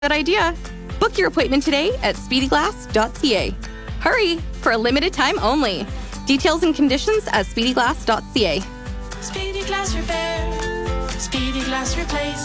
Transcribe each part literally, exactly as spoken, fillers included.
Good idea. Book your appointment today at speedy glass dot c a. Hurry, for a limited time only. Details and conditions at speedy glass dot c a. Speedy Glass Repair. Speedy Glass Replace.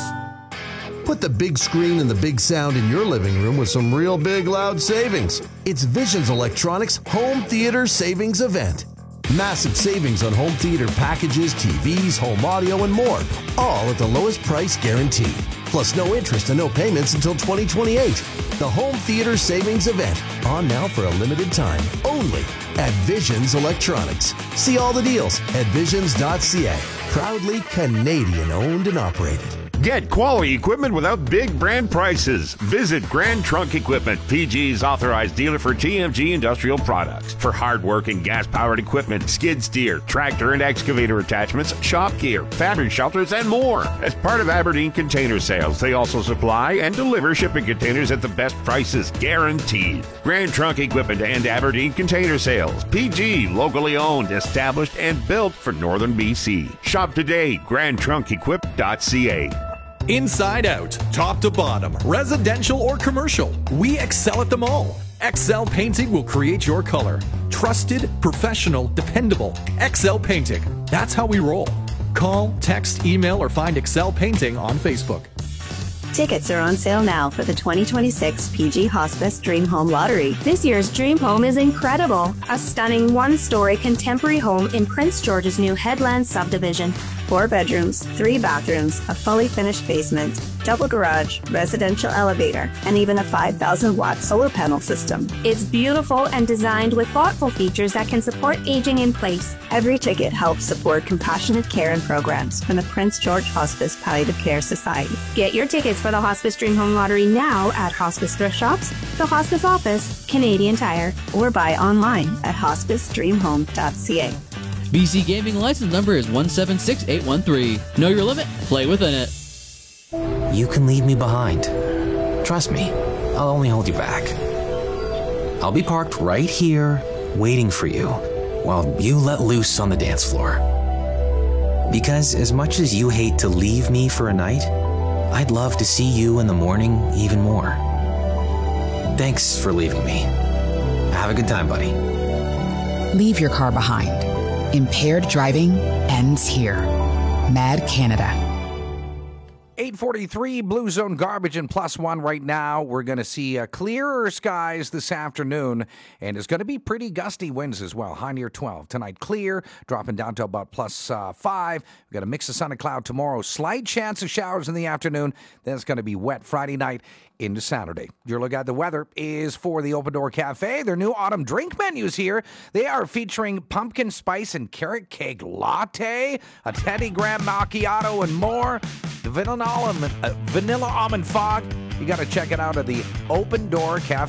Put the big screen and the big sound in your living room with some real big loud savings. It's Visions Electronics Home Theater Savings Event. Massive savings on home theater packages, T Vs, home audio, and more. All at the lowest price guaranteed. Plus no interest and no payments until twenty twenty-eight. The Home Theater Savings Event. On now for a limited time. Only at Visions Electronics. See all the deals at visions dot c a. Proudly Canadian owned and operated. Get quality equipment without big brand prices. Visit Grand Trunk Equipment, P G's authorized dealer for T M G industrial products. For hard-working gas-powered equipment, skid steer, tractor and excavator attachments, shop gear, fabric shelters, and more. As part of Aberdeen Container Sales, they also supply and deliver shipping containers at the best prices, guaranteed. Grand Trunk Equipment and Aberdeen Container Sales. P G, locally owned, established, and built for Northern B C. Shop today, grand trunk equip dot c a. Inside out, top to bottom, residential or commercial, we excel at them all. Excel Painting will create your color. Trusted, professional, dependable. Excel Painting. That's how we roll. Call, text, email, or find Excel Painting on Facebook. Tickets are on sale now for the twenty twenty-six P G Hospice Dream Home Lottery. This year's Dream Home is incredible. A stunning one-story contemporary home in Prince George's new Headland subdivision. Four bedrooms, three bathrooms, a fully finished basement, double garage, residential elevator, and even a five thousand watt solar panel system. It's beautiful and designed with thoughtful features that can support aging in place. Every ticket helps support compassionate care and programs from the Prince George Hospice Palliative Care Society. Get your tickets for the Hospice Dream Home Lottery now at Hospice Thrift Shops, the Hospice Office, Canadian Tire, or buy online at hospice dream home dot c a. B C Gaming license number is one seven six eight one three. Know your limit, play within it. You can leave me behind. Trust me, I'll only hold you back. I'll be parked right here, waiting for you, while you let loose on the dance floor. Because as much as you hate to leave me for a night, I'd love to see you in the morning even more. Thanks for leaving me. Have a good time, buddy. Leave your car behind. Impaired driving ends here. Mad Canada. eight forty-three, Blue Zone Garbage and plus one right now. We're going to see uh, clearer skies this afternoon, and it's going to be pretty gusty winds as well. High near twelve. Tonight, clear, dropping down to about plus uh, five. We've got a mix of sun and cloud tomorrow. Slight chance of showers in the afternoon. Then it's going to be wet Friday night into Saturday. Your look at the weather is for the Open Door Cafe. Their new autumn drink menu's here. They are featuring pumpkin spice and carrot cake latte, a Teddy Graham macchiato, and more. The vanilla almond, uh, vanilla almond fog. You got to check it out at the Open Door Cafe.